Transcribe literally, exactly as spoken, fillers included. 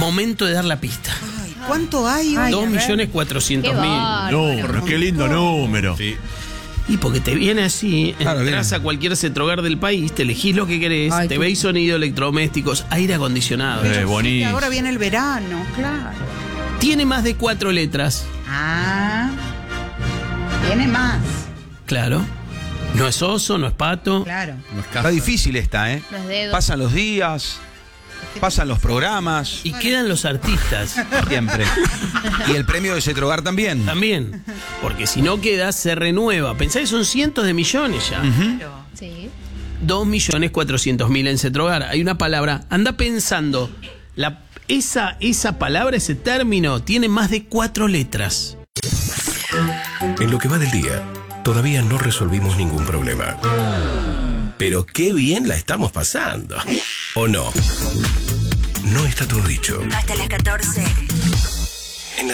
Momento de dar la pista. Ay, ¿cuánto hay? Ay, Dos a ver. millones cuatrocientos Qué mil. bárbaro. No, qué lindo número. Sí. Y porque te viene así, Claro, entras bien. a cualquier Cetrogar del país, te elegís lo que querés, Ay, te qué- veis sonido, electrodomésticos, aire acondicionado. Eh, Sí, bonito. ahora viene el verano, claro. Tiene más de cuatro letras, Ah, tiene más, claro. No es oso, no es pato. claro. No es Está casa. difícil esta, ¿eh? Los dedos. Pasan los días, pasan los programas, Y quedan los artistas siempre. Y el premio de Cetrogar también. también. Porque si no queda, se renueva. Pensá que son cientos de millones ya. Sí. Dos millones cuatrocientos mil en Cetrogar. Hay una palabra, anda pensando, la, esa, esa palabra, ese término, tiene más de cuatro letras. En lo que va del día, todavía no resolvimos ningún problema. Pero qué bien la estamos pasando. ¿O no? No está todo dicho. Hasta las catorce.